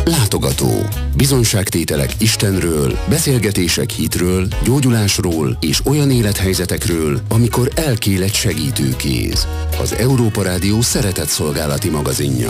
Látogató. Bizonyságtételek Istenről, beszélgetések hitről, gyógyulásról és olyan élethelyzetekről, amikor elkél egy segítőkéz. Az Európa Rádió szeretetszolgálati magazinja.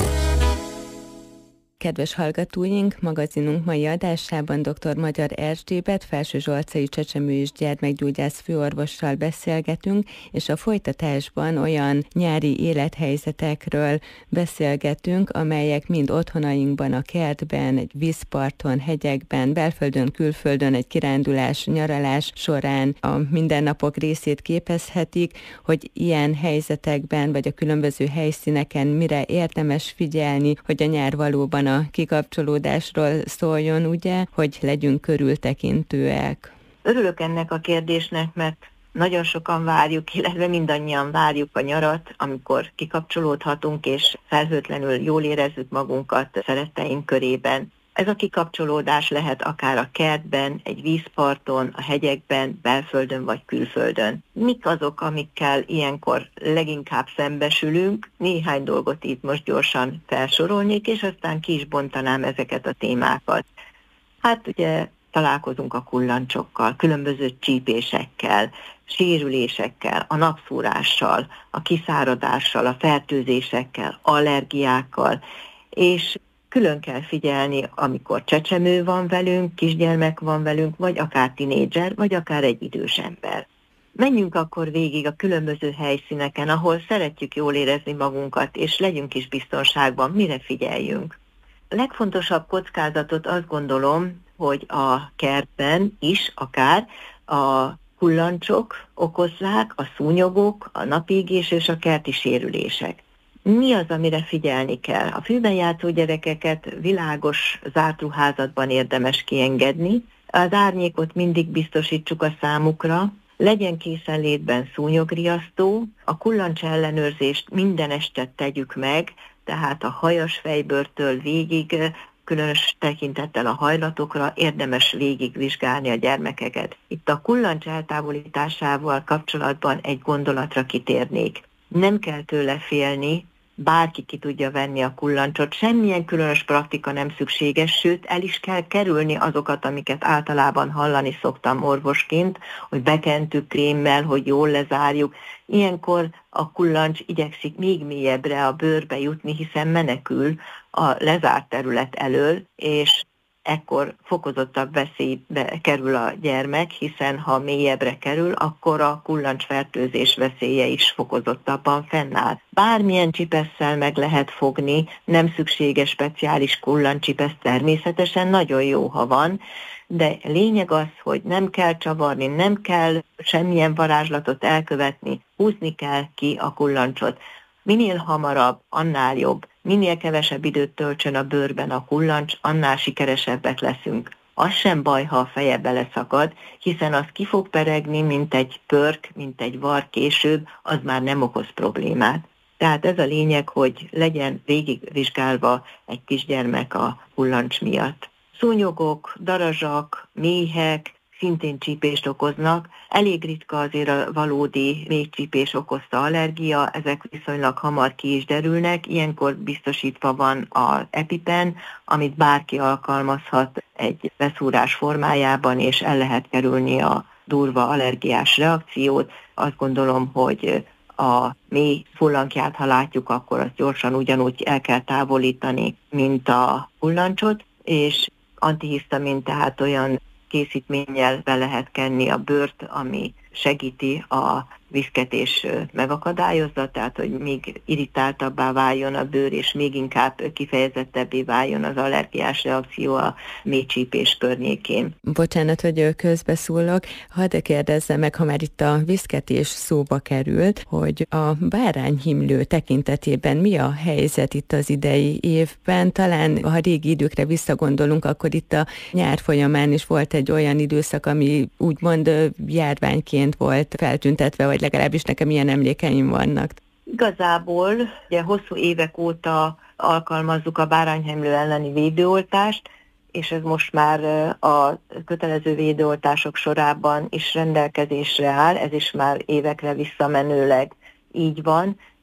Kedves hallgatóink, magazinunk mai adásában dr. Magyar Erzsébet, felsőzsolcai csecsemő- és gyermekgyógyász főorvossal beszélgetünk, és a folytatásban olyan nyári élethelyzetekről beszélgetünk, amelyek mind otthonainkban, a kertben, egy vízparton, hegyekben, belföldön, külföldön, egy kirándulás, nyaralás során a mindennapok részét képezhetik, hogy ilyen helyzetekben, vagy a különböző helyszíneken mire érdemes figyelni, hogy a nyár valóban a kikapcsolódásról szóljon, ugye, hogy legyünk körültekintőek. Örülök ennek a kérdésnek, mert nagyon sokan várjuk, illetve mindannyian várjuk a nyarat, amikor kikapcsolódhatunk, és felhőtlenül jól érezzük magunkat szeretteink körében. Ez a kikapcsolódás lehet akár a kertben, egy vízparton, a hegyekben, belföldön vagy külföldön. Mik azok, amikkel ilyenkor leginkább szembesülünk? Néhány dolgot itt most gyorsan felsorolnék, és aztán ki is bontanám ezeket a témákat. Hát ugye találkozunk a kullancsokkal, különböző csípésekkel, sérülésekkel, a napszúrással, a kiszáradással, a fertőzésekkel, allergiákkal, és külön kell figyelni, amikor csecsemő van velünk, kisgyermek van velünk, vagy akár tinédzser, vagy akár egy idős ember. Menjünk akkor végig a különböző helyszíneken, ahol szeretjük jól érezni magunkat, és legyünk is biztonságban, mire figyeljünk. A legfontosabb kockázatot azt gondolom, hogy a kertben is akár a kullancsok okozzák, a szúnyogok, a napégés és a kerti sérülések. Mi az, amire figyelni kell? A fűben játszó gyerekeket világos zárt ruházatban érdemes kiengedni, az árnyékot mindig biztosítsuk a számukra, legyen készenlétben szúnyogriasztó, a kullancs ellenőrzést minden este tegyük meg, tehát a hajas fejbőrtől végig, különös tekintettel a hajlatokra érdemes végigvizsgálni a gyermekeket. Itt a kullancs eltávolításával kapcsolatban egy gondolatra kitérnék. Nem kell tőle félni, bárki ki tudja venni a kullancsot, semmilyen különös praktika nem szükséges, sőt el is kell kerülni azokat, amiket általában hallani szoktam orvosként, hogy bekentük krémmel, hogy jól lezárjuk. Ilyenkor a kullancs igyekszik még mélyebbre a bőrbe jutni, hiszen menekül a lezárt terület elől, és ekkor fokozottabb veszélybe kerül a gyermek, hiszen ha mélyebbre kerül, akkor a kullancsfertőzés veszélye is fokozottabban fennáll. Bármilyen csipesszel meg lehet fogni, nem szükséges speciális kullancsipesz, természetesen nagyon jó, ha van, de lényeg az, hogy nem kell csavarni, nem kell semmilyen varázslatot elkövetni, húzni kell ki a kullancsot. Minél hamarabb, annál jobb. Minél kevesebb időt töltsön a bőrben a kullancs, annál sikeresebbek leszünk. Az sem baj, ha a feje beleszakad, hiszen az ki fog peregni, mint egy pörk, mint egy var később, az már nem okoz problémát. Tehát ez a lényeg, hogy legyen végigvizsgálva egy kisgyermek a kullancs miatt. Szúnyogok, darazsak, méhek szintén csípést okoznak. Elég ritka azért a valódi méhcsípés okozta allergia, ezek viszonylag hamar ki is derülnek, ilyenkor biztosítva van az EpiPen, amit bárki alkalmazhat egy beszúrás formájában, és el lehet kerülni a durva allergiás reakciót. Azt gondolom, hogy a méh fullankját, ha látjuk, akkor azt gyorsan ugyanúgy el kell távolítani, mint a kullancsot, és antihisztamin, tehát olyan készítménnyel be lehet kenni a bőrt, ami segíti a viszketés megakadályozza, tehát hogy még irritáltabbá váljon a bőr, és még inkább kifejezettebbé váljon az allergiás reakció a méhcsípés környékén. Bocsánat, hogy közbeszólok, hadd kérdezzem meg, ha már itt a viszketés szóba került, hogy a bárányhimlő tekintetében mi a helyzet itt az idei évben? Talán, ha régi időkre visszagondolunk, akkor itt a nyár folyamán is volt egy olyan időszak, ami úgymond járványként volt feltüntetve, vagy legalábbis nekem ilyen emlékeim vannak. Igazából ugye hosszú évek óta alkalmazzuk a bárányhimlő elleni védőoltást, és ez most már a kötelező védőoltások sorában is rendelkezésre áll, ez is már évekre visszamenőleg így van,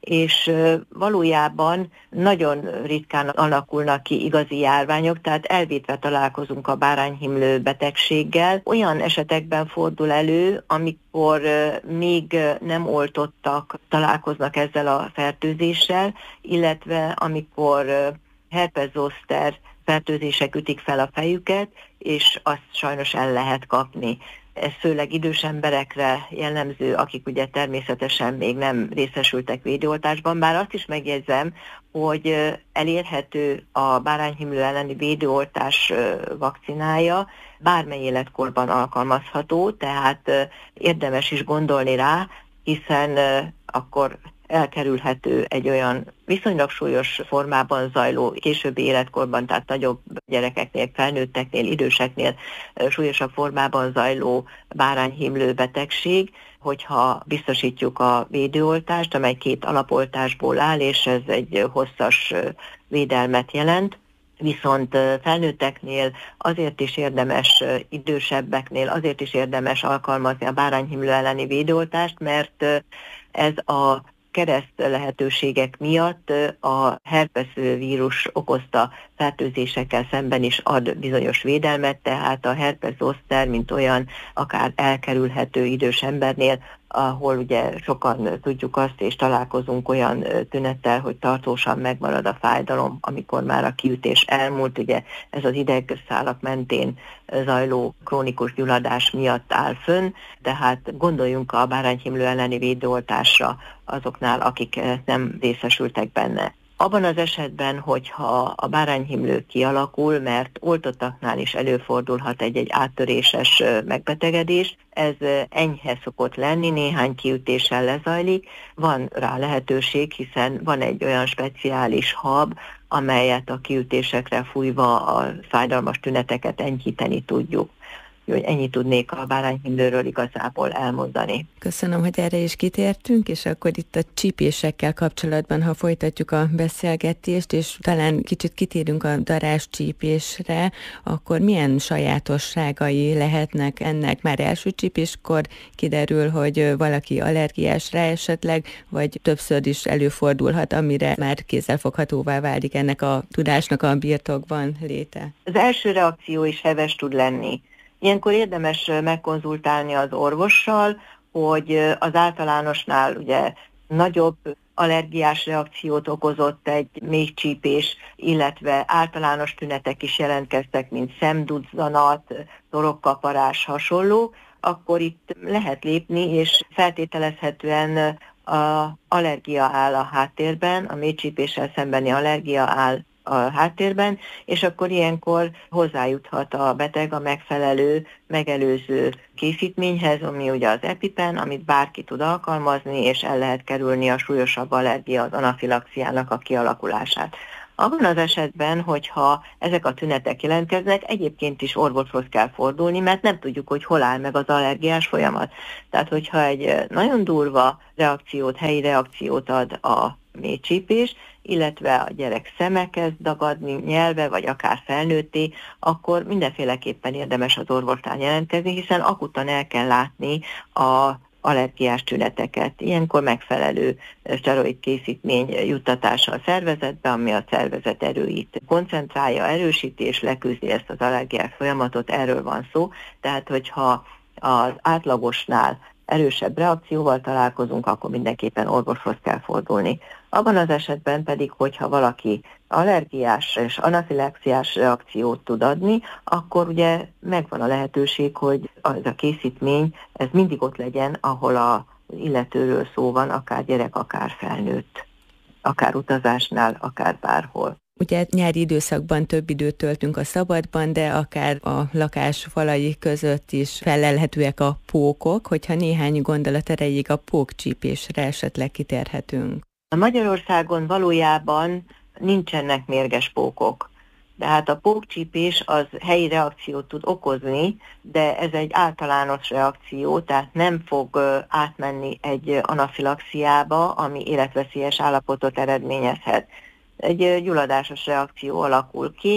és valójában nagyon ritkán alakulnak ki igazi járványok, tehát elvétve találkozunk a bárányhimlő betegséggel. Olyan esetekben fordul elő, amikor még nem oltottak találkoznak ezzel a fertőzéssel, illetve amikor herpes zoster fertőzések ütik fel a fejüket, és azt sajnos el lehet kapni. Ez főleg idős emberekre jellemző, akik ugye természetesen még nem részesültek védőoltásban, bár azt is megjegyzem, hogy elérhető a bárányhimlő elleni védőoltás vakcinája, bármely életkorban alkalmazható, tehát érdemes is gondolni rá, hiszen akkor elkerülhető egy olyan viszonylag súlyos formában zajló későbbi életkorban, tehát nagyobb gyerekeknél, felnőtteknél, időseknél súlyosabb formában zajló bárányhimlő betegség, hogyha biztosítjuk a védőoltást, amely 2 alapoltásból áll, és ez egy hosszas védelmet jelent. Viszont felnőtteknél azért is érdemes, idősebbeknél azért is érdemes alkalmazni a bárányhimlő elleni védőoltást, mert ez a kereszt lehetőségek miatt a herpes vírus okozta fertőzésekkel szemben is ad bizonyos védelmet, tehát a herpes zoster, mint olyan, akár elkerülhető idős embernél, ahol ugye sokan tudjuk azt, és találkozunk olyan tünettel, hogy tartósan megmarad a fájdalom, amikor már a kiütés elmúlt, ugye ez az idegszálak mentén zajló krónikus gyulladás miatt áll fönn, tehát gondoljunk a bárányhimlő elleni védőoltásra azoknál, akik nem részesültek benne. Abban az esetben, hogyha a bárányhimlő kialakul, mert oltottaknál is előfordulhat egy áttöréses megbetegedés, ez enyhe szokott lenni, néhány kiütéssel lezajlik, van rá lehetőség, hiszen van egy olyan speciális hab, amelyet a kiütésekre fújva a fájdalmas tüneteket enyhíteni tudjuk. Úgyhogy ennyit tudnék a bárányhimlőről igazából elmondani. Köszönöm, hogy erre is kitértünk, és akkor itt a csípésekkel kapcsolatban, ha folytatjuk a beszélgetést, és talán kicsit kitérünk a darázscsípésre, akkor milyen sajátosságai lehetnek ennek? Már első csípéskor kiderül, hogy valaki allergiás rá esetleg, vagy többször is előfordulhat, amire már kézzelfoghatóvá válik ennek a tudásnak a birtokban léte? Az első reakció is heves tud lenni. Ilyenkor érdemes megkonzultálni az orvossal, hogy az általánosnál ugye nagyobb allergiás reakciót okozott egy méhcsípés, illetve általános tünetek is jelentkeztek, mint szemduzzanat, torokkaparás, hasonló, akkor itt lehet lépni, és feltételezhetően az allergia áll a háttérben, a méhcsípéssel szembeni allergia áll a háttérben, és akkor ilyenkor hozzájuthat a beteg a megfelelő, megelőző készítményhez, ami ugye az EpiPen, amit bárki tud alkalmazni, és el lehet kerülni a súlyosabb allergia, az anafilaxiának a kialakulását. Abban az esetben, hogyha ezek a tünetek jelentkeznek, egyébként is orvoshoz kell fordulni, mert nem tudjuk, hogy hol áll meg az allergiás folyamat. Tehát, hogyha egy nagyon durva reakciót, helyi reakciót ad a méhcsípés, illetve a gyerek szeme kezd dagadni, nyelve, vagy akár felnőtté, akkor mindenféleképpen érdemes az orvosnál jelentkezni, hiszen akutan el kell látni a allergiás tüneteket. Ilyenkor megfelelő szteroid készítmény juttatása a szervezetbe, ami a szervezet erőit koncentrálja, erősíti és leküzdi ezt az allergiás folyamatot, erről van szó. Tehát, hogyha az átlagosnál erősebb reakcióval találkozunk, akkor mindenképpen orvoshoz kell fordulni. Abban az esetben pedig, hogyha valaki allergiás és anafilaxiás reakciót tud adni, akkor ugye megvan a lehetőség, hogy az a készítmény, ez mindig ott legyen, ahol az illetőről szó van, akár gyerek, akár felnőtt, akár utazásnál, akár bárhol. Ugye nyári időszakban több időt töltünk a szabadban, de akár a lakás falai között is fellelhetőek a pókok, hogyha néhány gondolat erejéig a pókcsípésre esetleg kitérhetünk. Magyarországon valójában nincsenek mérges pókok. Tehát a pókcsípés az helyi reakciót tud okozni, de ez egy általános reakció, tehát nem fog átmenni egy anafilaxiába, ami életveszélyes állapotot eredményezhet. Egy gyulladásos reakció alakul ki,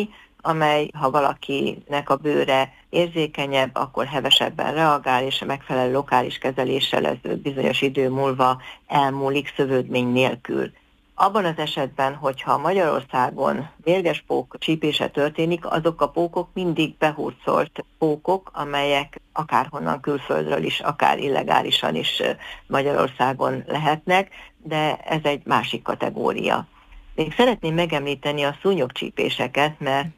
amely, ha valakinek a bőre érzékenyebb, akkor hevesebben reagál, és a megfelelő lokális kezeléssel ez bizonyos idő múlva elmúlik szövődmény nélkül. Abban az esetben, hogyha Magyarországon mérges pók csípése történik, azok a pókok mindig behurcolt pókok, amelyek akárhonnan külföldről is, akár illegálisan is Magyarországon lehetnek, de ez egy másik kategória. Még szeretném megemlíteni a szúnyogcsípéseket, mert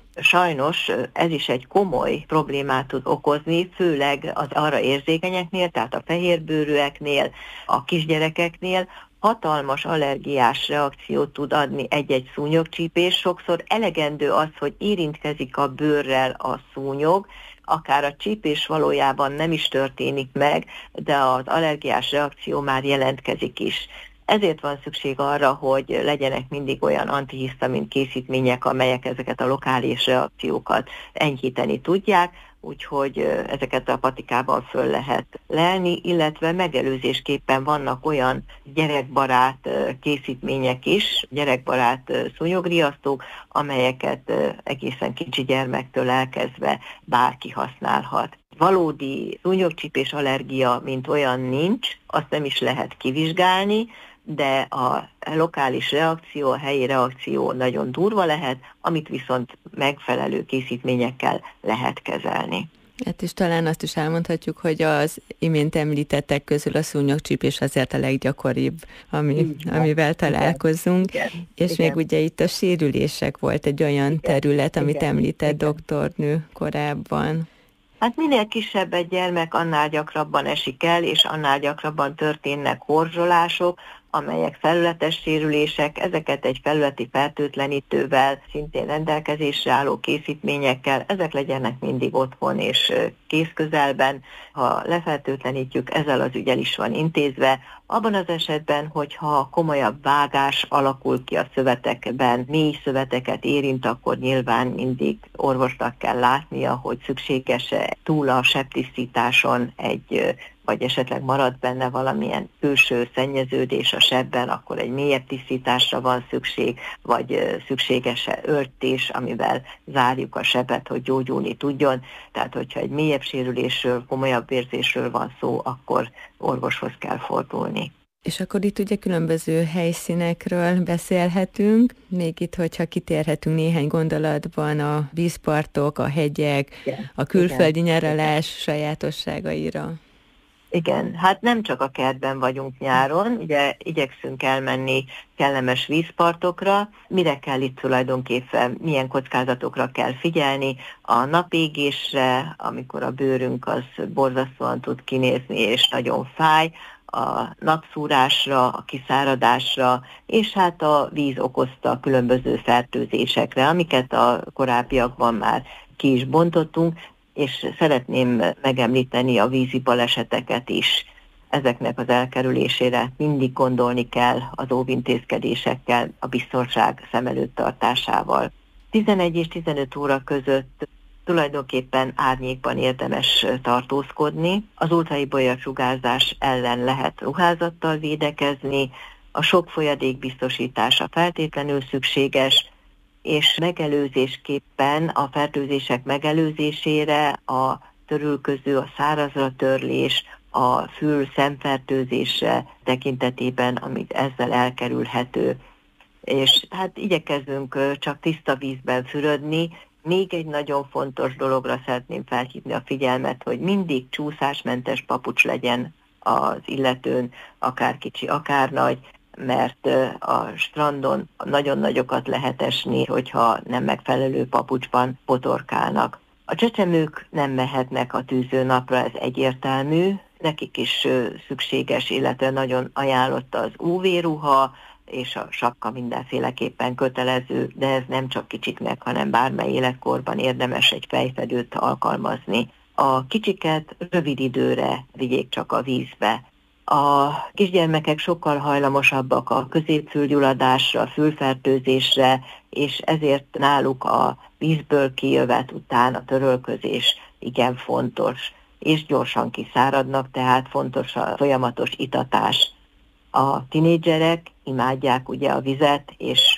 sajnos ez is egy komoly problémát tud okozni, főleg az arra érzékenyeknél, tehát a fehérbőrűeknél, a kisgyerekeknél. Hatalmas allergiás reakciót tud adni egy-egy szúnyogcsípés. Sokszor elegendő az, hogy érintkezik a bőrrel a szúnyog, akár a csípés valójában nem is történik meg, de az allergiás reakció már jelentkezik is. Ezért van szükség arra, hogy legyenek mindig olyan antihisztamin készítmények, amelyek ezeket a lokális reakciókat enyhíteni tudják, úgyhogy ezeket a patikában föl lehet lelni, illetve megelőzésképpen vannak olyan gyerekbarát készítmények is, gyerekbarát szúnyogriasztók, amelyeket egészen kicsi gyermektől elkezdve bárki használhat. Valódi szúnyogcsípés allergia, mint olyan nincs, azt nem is lehet kivizsgálni, de a lokális reakció, a helyi reakció nagyon durva lehet, amit viszont megfelelő készítményekkel lehet kezelni. Hát és talán azt is elmondhatjuk, hogy az imént említettek közül a szúnyogcsípés azért a leggyakoribb, amivel találkozunk. Igen. És igen. Még ugye itt a sérülések volt egy olyan terület, amit említett doktornő korábban. Hát minél kisebb egy gyermek, annál gyakrabban esik el, és annál gyakrabban történnek horzsolások, amelyek felületes sérülések, ezeket egy felületi fertőtlenítővel, szintén rendelkezésre álló készítményekkel, ezek legyenek mindig otthon és kézközelben. Ha lefertőtlenítjük, ezzel az ügy el is van intézve. Abban az esetben, hogyha komolyabb vágás alakul ki a szövetekben, mély szöveteket érint, akkor nyilván mindig orvosnak kell látnia, hogy szükséges-e túl a sebtisztításon vagy esetleg marad benne valamilyen külső szennyeződés a sebben, akkor egy mélyebb tisztításra van szükség, vagy szükséges-e öltés, amivel zárjuk a sebet, hogy gyógyulni tudjon. Tehát, hogyha egy mélyebb sérülésről, komolyabb érzésről van szó, akkor orvoshoz kell fordulni. És akkor itt ugye különböző helyszínekről beszélhetünk, még itt, hogyha kitérhetünk néhány gondolatban a vízpartok, a hegyek, a külföldi nyaralás sajátosságaira. Igen, hát nem csak a kertben vagyunk nyáron, ugye igyekszünk elmenni kellemes vízpartokra. Mire kell itt tulajdonképpen, milyen kockázatokra kell figyelni? A napégésre, amikor a bőrünk az borzasztóan tud kinézni és nagyon fáj, a napszúrásra, a kiszáradásra, és hát a víz okozta különböző fertőzésekre, amiket a korábbiakban már ki is bontottunk, és szeretném megemlíteni a vízi baleseteket is. Ezeknek az elkerülésére mindig gondolni kell az óvintézkedésekkel, a biztonság szem előtt tartásával. 11 és 15 óra között tulajdonképpen árnyékban érdemes tartózkodni. Az ultraibolya sugárzás ellen lehet ruházattal védekezni, a sok folyadék biztosítása feltétlenül szükséges, és megelőzésképpen a fertőzések megelőzésére a törülköző, a szárazra törlés, a fül-szemfertőzése tekintetében, amit ezzel elkerülhető. És hát igyekezzünk csak tiszta vízben fürödni. Még egy nagyon fontos dologra szeretném felhívni a figyelmet, hogy mindig csúszásmentes papucs legyen az illetőn, akár kicsi, akár nagy, mert a strandon nagyon nagyokat lehet esni, hogyha nem megfelelő papucsban botorkálnak. A csecsemők nem mehetnek a tűzőnapra, ez egyértelmű, nekik is szükséges, illetve nagyon ajánlott az UV-ruha, és a sapka mindenféleképpen kötelező, de ez nem csak kicsiknek, hanem bármely életkorban érdemes egy fejfedőt alkalmazni. A kicsiket rövid időre vigyék csak a vízbe. A kisgyermekek sokkal hajlamosabbak a középfülgyulladásra, fülfertőzésre, és ezért náluk a vízből kijövet után a törölközés igen fontos, és gyorsan kiszáradnak, tehát fontos a folyamatos itatás. A tinédzserek imádják ugye a vizet, és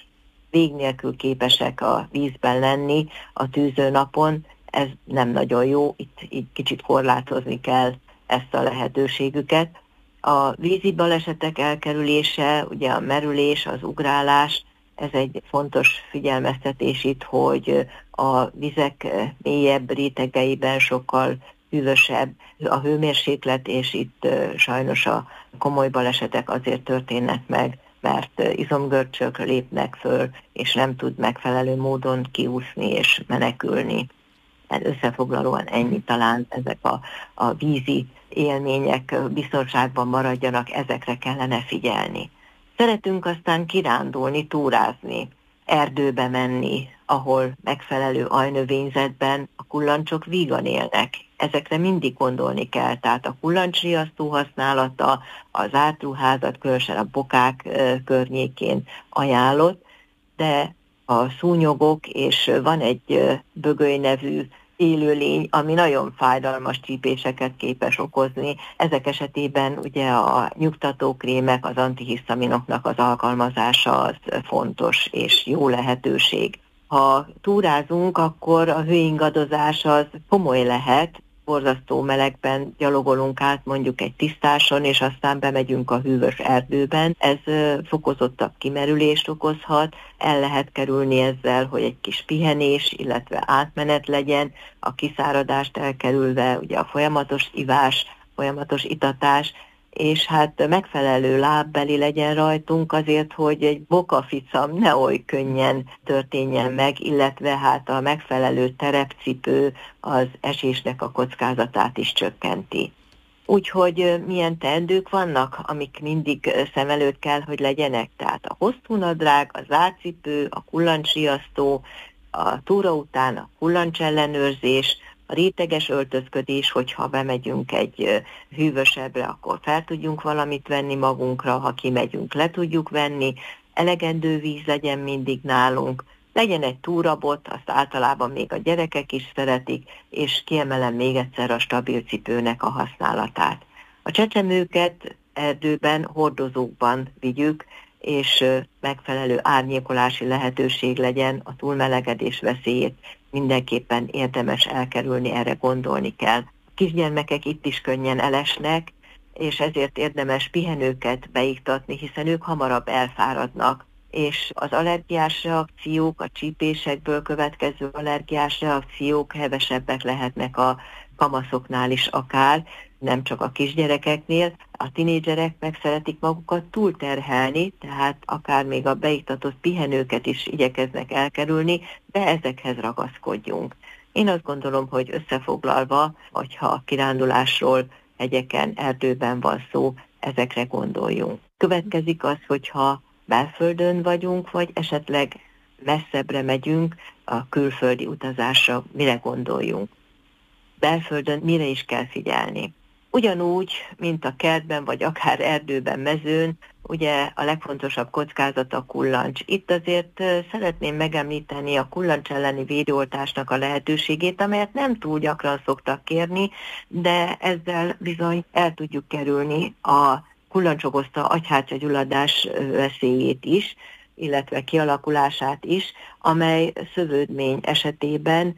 vég nélkül képesek a vízben lenni a tűző napon. Ez nem nagyon jó, itt így kicsit korlátozni kell ezt a lehetőségüket. A vízi balesetek elkerülése, ugye a merülés, az ugrálás, ez egy fontos figyelmeztetés itt, hogy a vizek mélyebb rétegeiben sokkal hűvösebb a hőmérséklet, és itt sajnos a komoly balesetek azért történnek meg, mert izomgörcsök lépnek föl, és nem tud megfelelő módon kiúszni és menekülni. Összefoglalóan ennyi talán, ezek a vízi élmények biztonságban maradjanak, ezekre kellene figyelni. Szeretünk aztán kirándulni, túrázni, erdőbe menni, ahol megfelelő ajnövényzetben a kullancsok vígan élnek. Ezekre mindig gondolni kell, tehát a kullancsriasztó használata, az zárt ruházat, különösen a bokák környékén ajánlott, de a szúnyogok, és van egy bögöly nevű élőlény, ami nagyon fájdalmas csípéseket képes okozni. Ezek esetében ugye a nyugtatókrémek, az antihisztaminoknak az alkalmazása az fontos és jó lehetőség. Ha túrázunk, akkor a hőingadozás az komoly lehet, borzasztó melegben gyalogolunk át mondjuk egy tisztáson, és aztán bemegyünk a hűvös erdőben. Ez fokozottabb kimerülést okozhat, el lehet kerülni ezzel, hogy egy kis pihenés, illetve átmenet legyen, a kiszáradást elkerülve, ugye a folyamatos ivás, folyamatos itatás, és hát megfelelő lábbeli legyen rajtunk azért, hogy egy bokaficam ne oly könnyen történjen meg, illetve hát a megfelelő terepcipő az esésnek a kockázatát is csökkenti. Úgyhogy milyen teendők vannak, amik mindig szem előtt kell, hogy legyenek? Tehát a hosszúnadrág, a zárcipő, a kullancsriasztó, a túra után a kullancsellenőrzés, a réteges öltözködés, hogyha bemegyünk egy hűvösebbre, akkor fel tudjunk valamit venni magunkra, ha kimegyünk, le tudjuk venni, elegendő víz legyen mindig nálunk, legyen egy túrabot, azt általában még a gyerekek is szeretik, és kiemelem még egyszer a stabil cipőnek a használatát. A csecsemőket erdőben, hordozókban vigyük, és megfelelő árnyékolási lehetőség legyen, a túlmelegedés veszélyét mindenképpen érdemes elkerülni, erre gondolni kell. A kisgyermekek itt is könnyen elesnek, és ezért érdemes pihenőket beiktatni, hiszen ők hamarabb elfáradnak, és az allergiás reakciók, a csípésekből következő allergiás reakciók hevesebbek lehetnek a kamaszoknál is akár, nem csak a kisgyerekeknél. A tinédzserek meg szeretik magukat túlterhelni, tehát akár még a beiktatott pihenőket is igyekeznek elkerülni, de ezekhez ragaszkodjunk. Én azt gondolom, hogy összefoglalva, hogyha a kirándulásról hegyeken, erdőben van szó, ezekre gondoljunk. Következik az, hogyha belföldön vagyunk, vagy esetleg messzebbre megyünk a külföldi utazásra, mire gondoljunk. Belföldön mire is kell figyelni. Ugyanúgy, mint a kertben, vagy akár erdőben, mezőn, ugye a legfontosabb kockázat a kullancs. Itt azért szeretném megemlíteni a kullancs elleni védőoltásnak a lehetőségét, amelyet nem túl gyakran szoktak kérni, de ezzel bizony el tudjuk kerülni a kullancs okozta agyhártyagyulladás veszélyét is, illetve kialakulását is, amely szövődmény esetében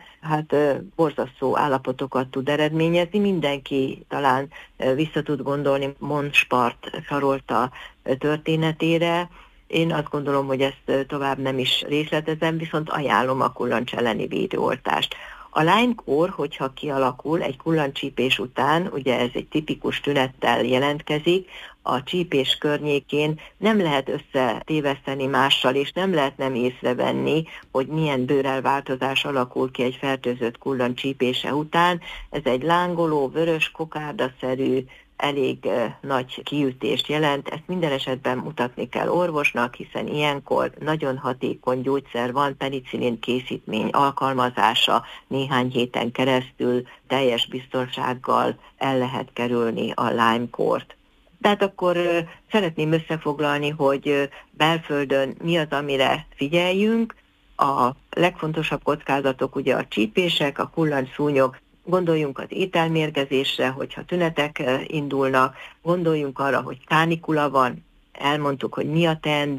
borzasztó állapotokat tud eredményezni. Mindenki talán vissza tud gondolni Monspart Sarolta történetére. Én azt gondolom, hogy ezt tovább nem is részletezem, viszont ajánlom a kullancs elleni védőoltást. A Lyme-kór, hogyha kialakul egy kullancscsípés után, ugye ez egy tipikus tünettel jelentkezik, a csípés környékén nem lehet összetéveszteni mással, és nem lehet nem észrevenni, hogy milyen bőrelváltozás alakul ki egy fertőzött kullancs csípése után. Ez egy lángoló, vörös kokárdaszerű, elég nagy kiütést jelent. Ezt minden esetben mutatni kell orvosnak, hiszen ilyenkor nagyon hatékony gyógyszer van, penicillin készítmény alkalmazása néhány héten keresztül teljes biztonsággal el lehet kerülni a Lyme-kórt. Tehát akkor szeretném összefoglalni, hogy belföldön mi az, amire figyeljünk. A legfontosabb kockázatok ugye a csípések, a kullancs-szúnyog. Gondoljunk az ételmérgezésre, hogyha tünetek indulnak, gondoljunk arra, hogy kánikula van, elmondtuk, hogy mi a teendő,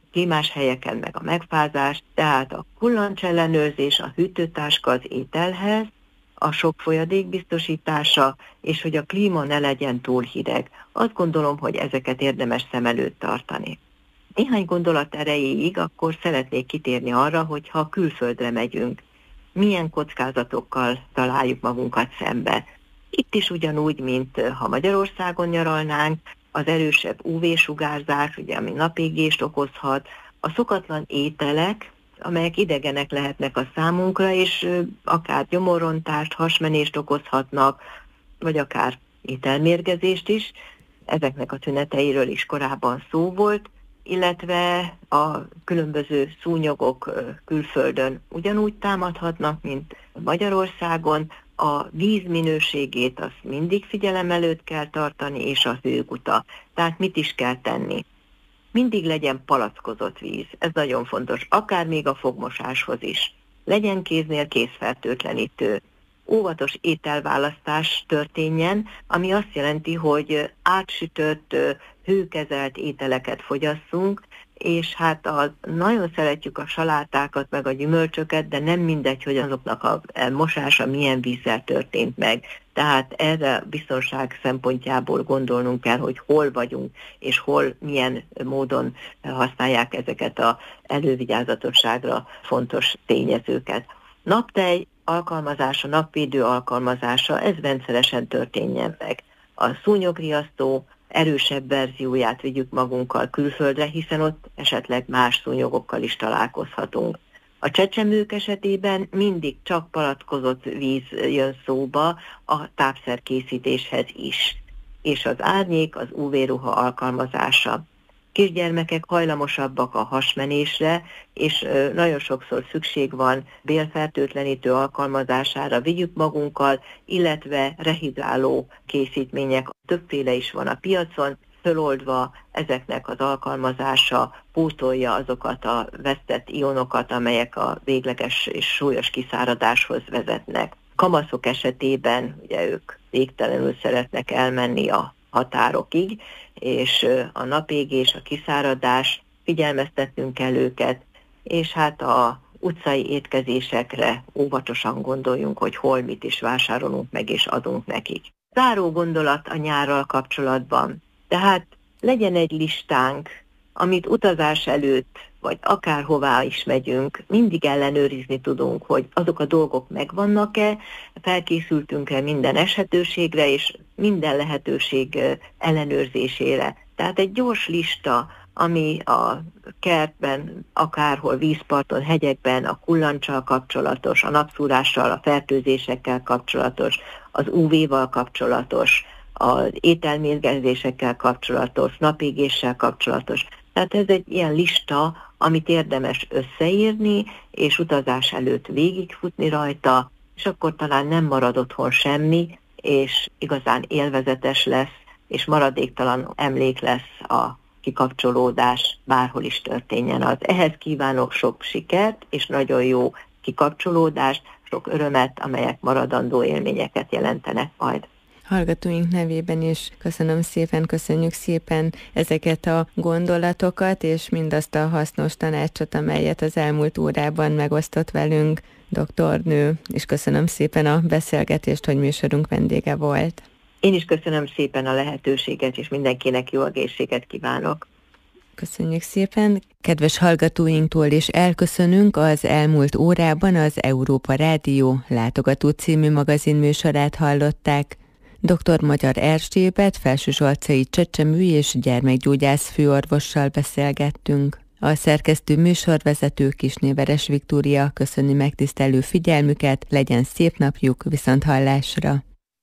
klímás helyeken meg a megfázás, tehát a kullancsellenőrzés, a hűtőtáska az ételhez, a sok folyadék biztosítása, és hogy a klíma ne legyen túl hideg. Azt gondolom, hogy ezeket érdemes szem előtt tartani. Néhány gondolat erejéig akkor szeretnék kitérni arra, hogy ha külföldre megyünk, milyen kockázatokkal találjuk magunkat szembe. Itt is ugyanúgy, mint ha Magyarországon nyaralnánk, az erősebb UV-sugárzás, ugye, ami napégést okozhat, a szokatlan ételek, amelyek idegenek lehetnek a számunkra, és akár gyomorrontást, hasmenést okozhatnak, vagy akár ételmérgezést is. Ezeknek a tüneteiről is korábban szó volt, illetve a különböző szúnyogok külföldön ugyanúgy támadhatnak, mint Magyarországon. A víz minőségét azt mindig figyelem előtt kell tartani, és a hőguta. Tehát mit is kell tenni? Mindig legyen palackozott víz, ez nagyon fontos, akár még a fogmosáshoz is. Legyen kéznél kézfertőtlenítő. Óvatos ételválasztás történjen, ami azt jelenti, hogy átsütött, hőkezelt ételeket fogyasszunk, és hát nagyon szeretjük a salátákat, meg a gyümölcsöket, de nem mindegy, hogy azoknak a mosása milyen vízzel történt meg. Tehát erre biztonság szempontjából gondolnunk kell, hogy hol vagyunk, és hol milyen módon használják ezeket az elővigyázatosságra fontos tényezőket. Naptej alkalmazása, napvédő alkalmazása, ez rendszeresen történjen meg. A szúnyogriasztó erősebb verzióját vigyük magunkkal külföldre, hiszen ott esetleg más szúnyogokkal is találkozhatunk. A csecsemők esetében mindig csak palackozott víz jön szóba a tápszerkészítéshez is, és az árnyék, az UV-ruha alkalmazása. Kisgyermekek hajlamosabbak a hasmenésre, és nagyon sokszor szükség van bélfertőtlenítő alkalmazására, vigyük magunkkal, illetve rehidráló készítmények, többféle is van a piacon, föloldva ezeknek az alkalmazása pótolja azokat a vesztett ionokat, amelyek a végleges és súlyos kiszáradáshoz vezetnek. Kamaszok esetében ugye ők végtelenül szeretnek elmenni a határokig, és a napégés, a kiszáradás, figyelmeztetnünk kell őket, és hát a utcai étkezésekre óvatosan gondoljunk, hogy hol mit is vásárolunk meg és adunk nekik. Záró gondolat a nyárral kapcsolatban. Tehát legyen egy listánk, amit utazás előtt, vagy akárhová is megyünk, mindig ellenőrizni tudunk, hogy azok a dolgok megvannak-e, felkészültünk-e minden eshetőségre, és minden lehetőség ellenőrzésére. Tehát egy gyors lista, ami a kertben, akárhol, vízparton, hegyekben, a kullancsal kapcsolatos, a napszúrással, a fertőzésekkel kapcsolatos, az UV-val kapcsolatos, az ételmérgezésekkel kapcsolatos, napégéssel kapcsolatos. Tehát ez egy ilyen lista, amit érdemes összeírni, és utazás előtt végigfutni rajta, és akkor talán nem marad otthon semmi, és igazán élvezetes lesz, és maradéktalan emlék lesz a kikapcsolódás, bárhol is történjen az. Ehhez kívánok sok sikert, és nagyon jó kikapcsolódást, sok örömet, amelyek maradandó élményeket jelentenek majd. Hallgatóink nevében is köszönjük szépen ezeket a gondolatokat, és mindazt a hasznos tanácsot, amelyet az elmúlt órában megosztott velünk doktornő, és köszönöm szépen a beszélgetést, hogy műsorunk vendége volt. Én is köszönöm szépen a lehetőséget, és mindenkinek jó egészséget kívánok. Köszönjük szépen. Kedves hallgatóinktól is elköszönünk. Az elmúlt órában az Európa Rádió Látogató című magazinműsorát hallották. Dr. Magyar Erzsébet felsőzsolcai csecsemő és gyermekgyógyász főorvossal beszélgettünk. A szerkesztő műsorvezető Kisné-Veres Viktória köszöni megtisztelő figyelmüket, legyen szép napjuk, viszonthallásra!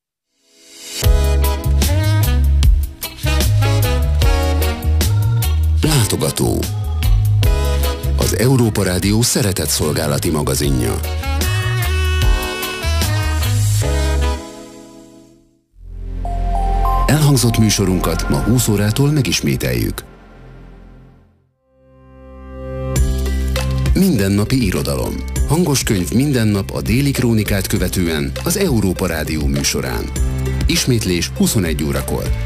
Látogató. Az Európa Rádió szeretett szolgálati magazinja. Elhangzott műsorunkat ma 20 órától megismételjük. Mindennapi irodalom. Hangos könyv minden nap a Déli Krónikát követően az Európa Rádió műsorán. Ismétlés 21 órakor.